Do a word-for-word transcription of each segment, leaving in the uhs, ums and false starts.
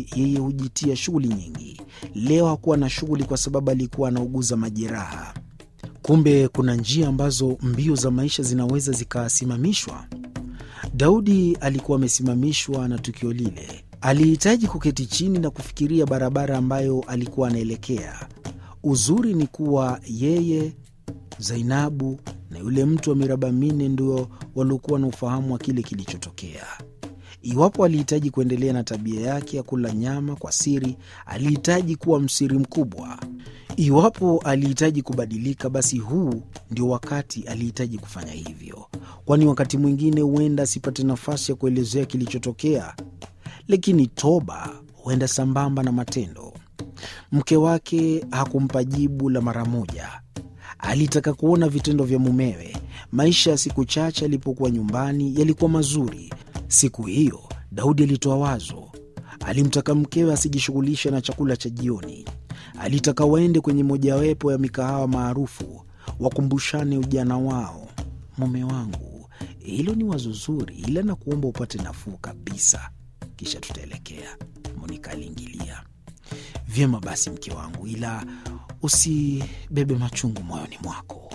Daudi yeye hujitia shughuli nyingi. Leo hakuwa na shughuli kwa sababu alikuwa anauguza majeraha. Kumbe kuna njia ambazo mbio za maisha zinaweza zikasimamishwa. Daudi alikuwa amesimamishwa na tukio lile. Alihitaji kuketi chini na kufikiria barabara ambayo alikuwa anaelekea. Uzuri ni kuwa yeye, Zainabu na yule mtu wa miraba minne ndio waliokuwa na ufahamu wa kile kilichotokea. Iwapo alihitaji kuendelea na tabia yake ya kula nyama kwa siri, alihitaji kuwa msiri mkubwa. Iwapo alihitaji kubadilika, basi huu ndio wakati alihitaji kufanya hivyo, kwani wakati mwingine huenda asipate nafasi ya kuelezea kilichotokea. Lakini toba huenda sambamba na matendo. Mke wake hakumpa jibu la mara moja. Alitaka kuona vitendo vya mumewe. Maisha ya siku chache alipokuwa nyumbani yalikuwa mazuri. Siku hiyo Daudi alitoa wazo. Alimtaka mkewe asijishughulishe na chakula cha jioni. Alitaka waende kwenye mojawapo ya mikahawa maarufu, wakumbushane ujana wao. Mume wangu, hilo ni wazo zuri, ila na kuomba upate nafuu kabisa, kisha tutaelekea. Monika aliingilia. Vyema basi mke wangu, ila usibebe machungu moyoni mwako.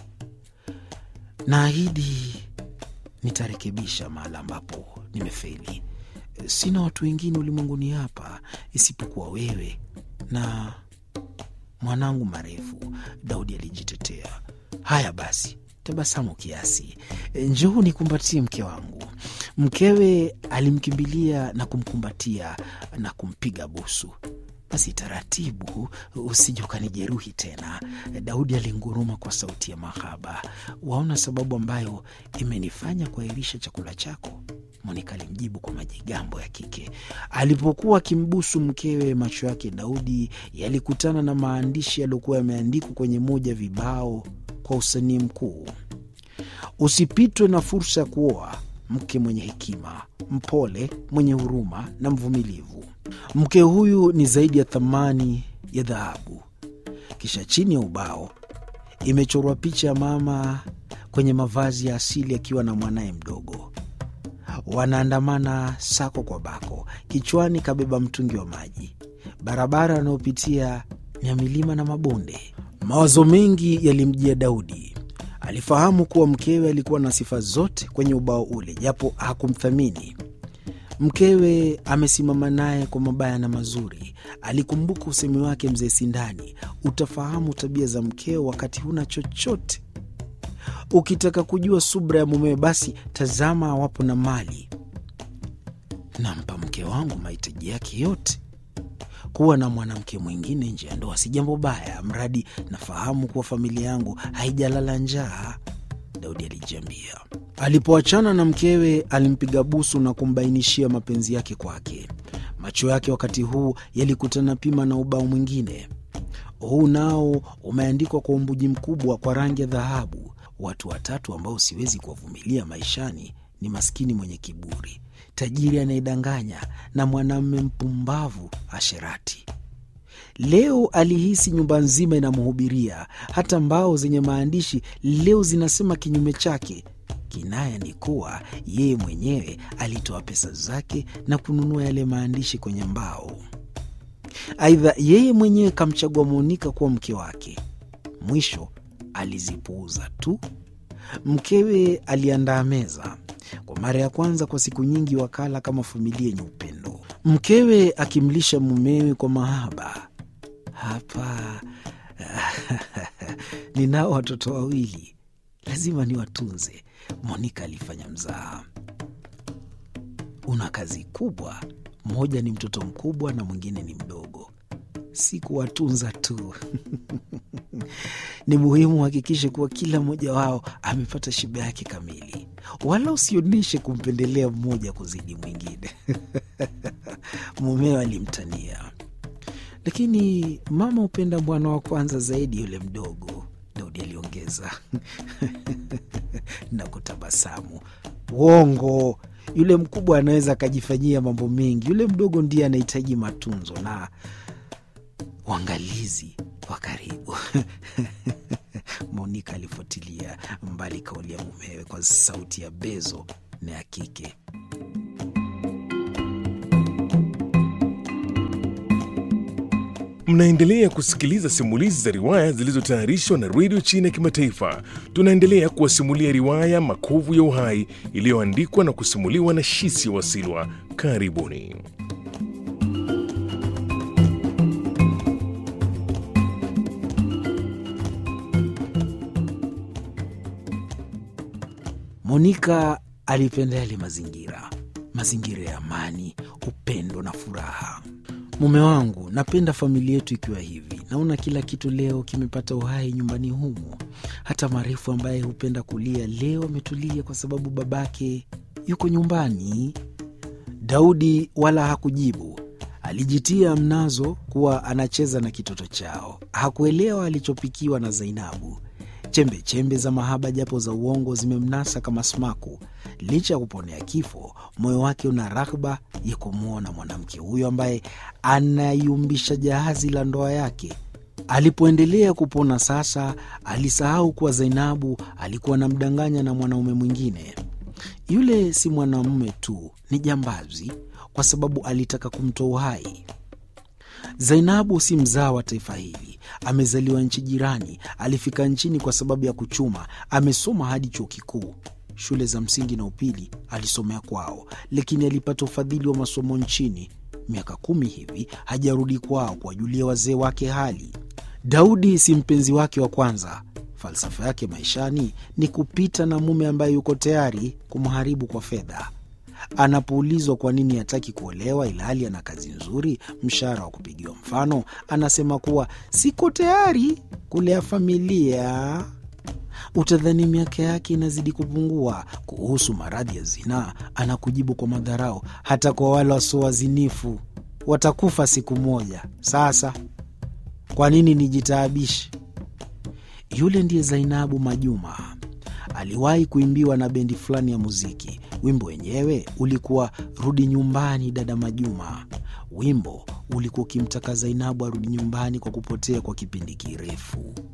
Naahidi nitarekebisha mahali ambapo nimefeli. Sina watu wengine ulimwenguni hapa isipokuwa wewe na mwanangu Marefu, Daudi alijitetea. Haya basi, tabasamu kiasi. Njoo nikumbatie mke wangu. Mkewe alimkimbilia na kumkumbatia na kumpiga busu. Basi taratibu, usije ukanijeruhi tena, Daudi alinguruma kwa sauti ya mahaba. Waona sababu ambayo imenifanya kuahirisha chakula chako? Monika alimjibu kwa majigambo ya kike. Alipokuwa akimbusu mkewe, macho yake Daudi yalikutana na maandishi yaliyokuwa yameandikwa kwenye moja vibao kwa usanii mkuu. Usipitwe na fursa ya kuoa mke mwenye hekima, mpole, mwenye huruma na mvumilivu. Mke huyu ni zaidi ya thamani ya dhahabu. Kisha chini ya ubao imechorwa picha ya mama kwenye mavazi ya asili akiwa na mwanaye mdogo. Wanaandamana sako kwa bako, kichwani kabeba mtungi wa maji. Barabara wanayopitia ni ya milima na mabonde. Mawazo mengi yalimjia Daudi. Alifahamu kuwa mkewe alikuwa na sifa zote kwenye ubao ule, japo hakumthamini. Mkewe amesimama naye kwa mabaya na mazuri. Alikumbuka usemi wake mzee Sindani, utafahamu tabia za mkeo wakati huna chochote. Ukitaka kujua subra ya mumewe, basi tazama awapo na mali. Nampa mke wangu mahitaji yake yote. Kuwa na mwanamke mwingine nje ya ndoa si jambo baya, mradi nafahamu kuwa familia yangu haijalala njaa, Daudi alijiambia. Alipoachana na mkewe, alimpiga busu na kumbainishia mapenzi yake kwake. Macho yake wakati huu yalikutana pima na ubao mwingine. Huu nao umeandikwa kwa umbuji mkubwa kwa rangi ya dhahabu. Watu watatu ambao siwezi kuwavumilia maishani ni maskini mwenye kiburi, tajiri anayedanganya, na mwanamume mpumbavu asherati. Leo alihisi nyumba nzima inamhubiria. Hata mbao zenye maandishi leo zinasema kinyume chake. Kinaya ni kuwa yeye mwenyewe alitoa pesa zake na kununua yale maandishi kwenye mbao. Aidha, yeye mwenyewe kamchagua Monika kuwa mke wake. Mwisho alizipuuza tu. Mkewe aliandaa meza. Kwa mara ya kwanza kwa siku nyingi wakala kama familia yenye upendo. Mkewe akimlisha mumewe kwa mahaba. Hapa ninao watoto wawili, lazima niwatunze, Monika alifanya mzaha. Una kazi kubwa, mmoja ni mtoto mkubwa na mwingine ni mdogo. Si kuwatunza tu ni muhimu hakikishe kuwa kila mmoja wao amepata shibe yake kamili, wala usionishe kumpendelea mmoja kuzidi mwingine mumewe alimtania. Lakini mama upenda mwana wa kwanza zaidi yule mdogo, Daudi aliongeza na kutabasamu. Uongo, yule mkubwa anaweza akajifanyia mambo mengi, yule mdogo ndiye anahitaji matunzo na uangalizi wa karibu Monika alifuatilia mbali kauli ya mumewe kwa sauti ya bezo na ya kike. Mnaendelea kusikiliza simulizi za riwaya zilizotayarishwa na Redio China ya Kimataifa. Tunaendelea kuwasimulia riwaya Makovu ya Uhai iliyoandikwa na kusimuliwa na Shisia Wasilwa. Karibuni. Monika alipenda yale mazingira, mazingira ya amani, upendo na furaha. Mume wangu, napenda familia yetu ikiwa hivi. Naona kila kitu leo kimepata uhai nyumbani humu. Hata Marefu ambaye hupenda kulia leo ametulia kwa sababu babake yuko nyumbani. Daudi wala hakujibu. Alijitia mnazo kuwa anacheza na kitoto chao. Hakuelewa alichopikiwa na Zainabu. Chembe chembe za mahaba japo za uongo zimemnasa kama smaku. Licha ya kuponea kifo, moyo wake una raghba ya kumwona mwanamke huyo ambaye anayumbisha jahazi la ndoa yake. Alipoendelea kupona sasa, alisahau kuwa Zainabu alikuwa anamdanganya na mwanaume mwingine. Yule si mwanamume tu, ni jambazi, kwa sababu alitaka kumtoa uhai. Zainabu si mzao wa taifa hili. Amezaliwa nchi jirani. Alifika nchini kwa sababu ya kuchuma. Amesoma hadi chuo kikuu. Shule za msingi na upili alisomea kwao, lakini alipata ufadhili wa masomo nchini. Miaka kumi hivi hajarudi kwao kuwajulia wazee wake hali. Daudi si mpenzi wake wa kwanza. Falsafa yake maishani ni kupita na mume ambaye yuko tayari kumharibu kwa fedha. Anapoulizwa kwa nini hataki kuolewa ilhali ana kazi nzuri, mshahara wa kupigiwa mfano, anasema kuwa siko tayari kulea familia. Utadhani miaka yake inazidi kupungua. Kuhusu maradhi ya zinaa, anakujibu kwa madharau, hata kwa wale wasio wazinifu watakufa siku moja. Sasa kwa nini nijitaabishe? Yule ndiye Zainabu Majuma. Aliwahi kuimbiwa na bendi fulani ya muziki. Wimbo wenyewe ulikuwa Rudi Nyumbani Dada Majuma. Wimbo ulikuwa ukimtaka Zainabu arudi nyumbani kwa kupotea kwa kipindi kirefu.